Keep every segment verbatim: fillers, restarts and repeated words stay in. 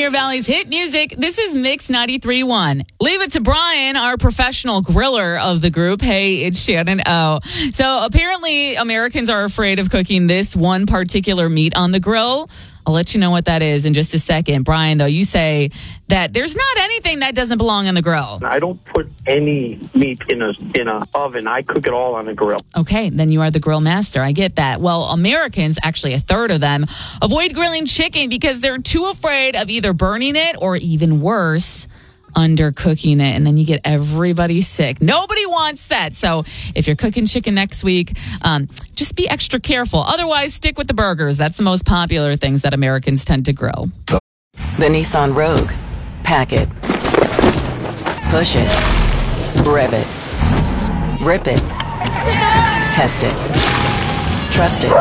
Pioneer Valley's hit music. This is Mix ninety-three point one. Leave it to Brian, our professional griller of the group. Hey, it's Shannon O. So apparently Americans are afraid of cooking this one particular meat on the grill. I'll let you know what that is in just a second. Brian, though, you say that there's not anything that doesn't belong on the grill. I don't put any meat in a in a oven. I cook it all on the grill. Okay, then you are the grill master. I get that. Well, Americans, actually a third of them, avoid grilling chicken because they're too afraid of either burning it or even worse, undercooking it, and then you get everybody sick. Nobody wants that. So if you're cooking chicken next week, um, just be extra careful. Otherwise, stick with the burgers. That's the most popular things that Americans tend to grill. The Nissan Rogue. Pack it. Push it. Rev it. Rip it. Test it. Trust it.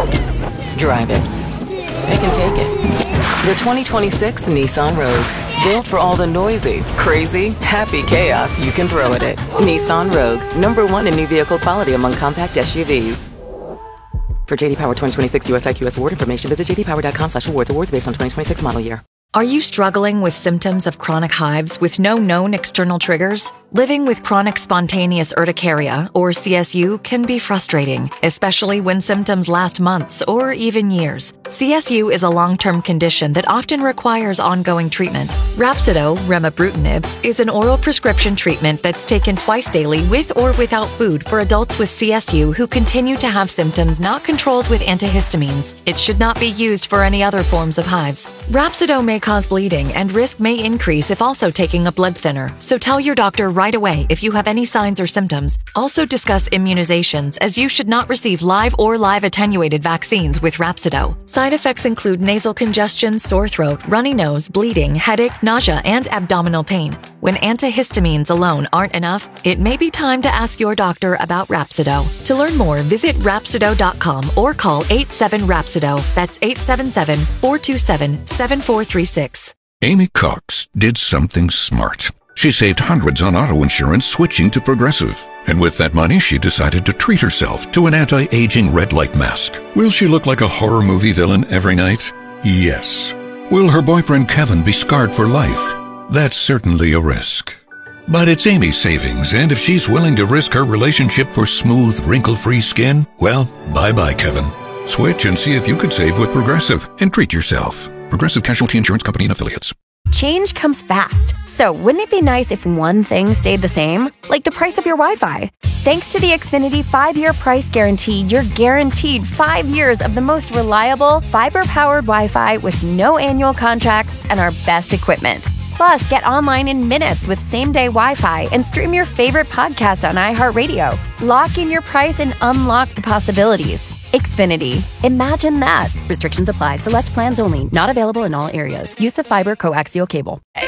Drive it. Pick and take it. The twenty twenty-six Nissan Rogue. Built for all the noisy, crazy, happy chaos you can throw at it. Nissan Rogue, number one in new vehicle quality among compact S U Vs. For J D Power twenty twenty-six U S I Q S award information, visit j d power dot com slash awards. Awards based on twenty twenty-six model year. Are you struggling with symptoms of chronic hives with no known external triggers? Living with chronic spontaneous urticaria, or C S U, can be frustrating, especially when symptoms last months or even years. C S U is a long-term condition that often requires ongoing treatment. Rhapsido, remibrutinib, is an oral prescription treatment that's taken twice daily with or without food for adults with C S U who continue to have symptoms not controlled with antihistamines. It should not be used for any other forms of hives. Rhapsido may cause bleeding and risk may increase if also taking a blood thinner, so tell your doctor right away if you have any signs or symptoms. Also discuss immunizations, as you should not receive live or live attenuated vaccines with Rhapsido. Side effects include nasal congestion, sore throat, runny nose, bleeding, headache, nausea, and abdominal pain. When antihistamines alone aren't enough, it may be time to ask your doctor about Rhapsido. To learn more, visit Rhapsido dot com or call eight seven Rhapsido. That's eight seven seven, four two seven, seven four three six. Amy Cox did something smart. She saved hundreds on auto insurance switching to Progressive. And with that money, she decided to treat herself to an anti-aging red light mask. Will she look like a horror movie villain every night? Yes. Will her boyfriend Kevin be scarred for life? That's certainly a risk. But it's Amy's savings, and if she's willing to risk her relationship for smooth, wrinkle-free skin, well, bye-bye, Kevin. Switch and see if you could save with Progressive and treat yourself. Progressive Casualty Insurance Company and Affiliates. Change comes fast. So wouldn't it be nice if one thing stayed the same? Like the price of your Wi-Fi. Thanks to the Xfinity five-year price guarantee, you're guaranteed five years of the most reliable, fiber-powered Wi-Fi with no annual contracts and our best equipment. Plus, get online in minutes with same-day Wi-Fi and stream your favorite podcast on iHeartRadio. Lock in your price and unlock the possibilities. Xfinity. Imagine that. Restrictions apply. Select plans only. Not available in all areas. Use of fiber coaxial cable.